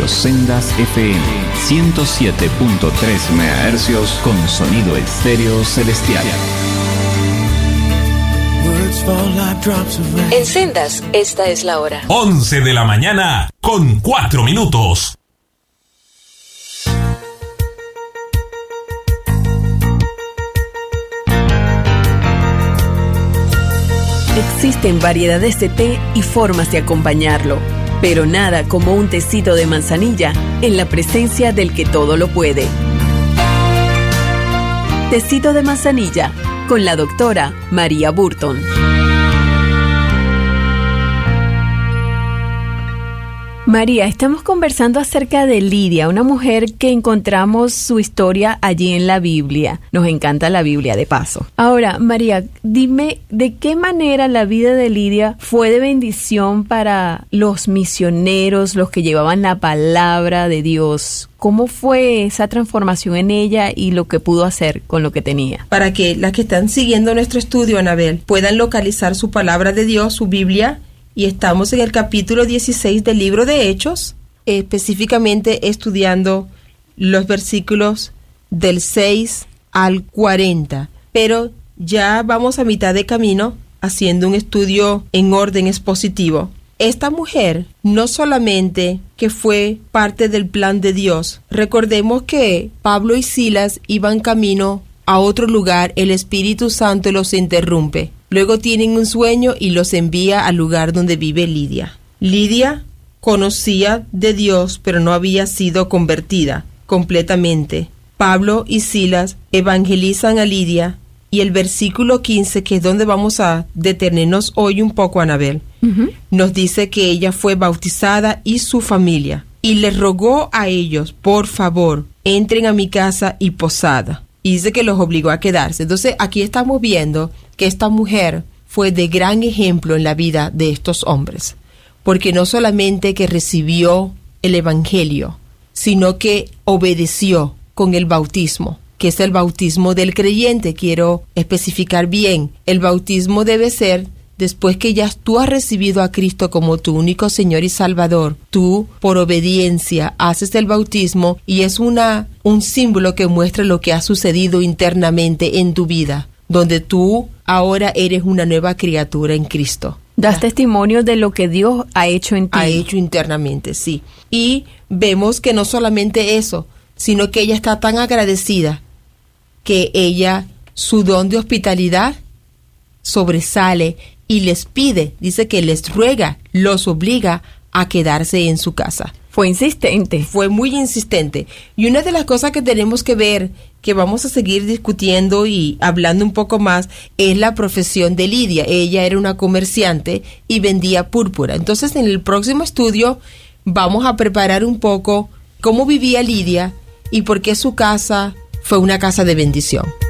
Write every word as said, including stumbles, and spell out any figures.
Radio Sendas F M, ciento siete punto tres megahercios con sonido estéreo celestial. En Sendas, esta es la hora. once de la mañana con cuatro minutos. Existen variedades de té y formas de acompañarlo, pero nada como un tecito de manzanilla en la presencia del que todo lo puede. Tecito de manzanilla con la doctora María Burton. María, estamos conversando acerca de Lidia, una mujer que encontramos su historia allí en la Biblia. Nos encanta la Biblia, de paso. Ahora, María, dime, ¿de qué manera la vida de Lidia fue de bendición para los misioneros, los que llevaban la palabra de Dios? ¿Cómo fue esa transformación en ella y lo que pudo hacer con lo que tenía? Para que las que están siguiendo nuestro estudio, Anabel, puedan localizar su palabra de Dios, su Biblia. Y estamos en el capítulo dieciséis del libro de Hechos, específicamente estudiando los versículos del seis al cuarenta. Pero ya vamos a mitad de camino haciendo un estudio en orden expositivo. Esta mujer no solamente que fue parte del plan de Dios. Recordemos que Pablo y Silas iban camino a otro lugar, el Espíritu Santo los interrumpe. Luego tienen un sueño y los envía al lugar donde vive Lidia. Lidia conocía de Dios, pero no había sido convertida completamente. Pablo y Silas evangelizan a Lidia, y el versículo quince, que es donde vamos a detenernos hoy un poco, Anabel, uh-huh. nos dice que ella fue bautizada y su familia, y les rogó a ellos, por favor, entren a mi casa y posada. Y dice que los obligó a quedarse. Entonces aquí estamos viendo que esta mujer fue de gran ejemplo en la vida de estos hombres, porque no solamente que recibió el evangelio, sino que obedeció con el bautismo, que es el bautismo del creyente. Quiero especificar bien, el bautismo debe ser después que ya tú has recibido a Cristo como tu único Señor y Salvador. Tú, por obediencia, haces el bautismo y es una un símbolo que muestra lo que ha sucedido internamente en tu vida, donde tú ahora eres una nueva criatura en Cristo. Das testimonio de lo que Dios ha hecho en ti. Ha hecho internamente, sí. Y vemos que no solamente eso, sino que ella está tan agradecida que ella, su don de hospitalidad sobresale y les pide, dice que les ruega, los obliga a quedarse en su casa. Fue insistente. Fue muy insistente. Y una de las cosas que tenemos que ver, que vamos a seguir discutiendo y hablando un poco más, es la profesión de Lidia. Ella era una comerciante y vendía púrpura. Entonces, en el próximo estudio vamos a preparar un poco cómo vivía Lidia y por qué su casa fue una casa de bendición.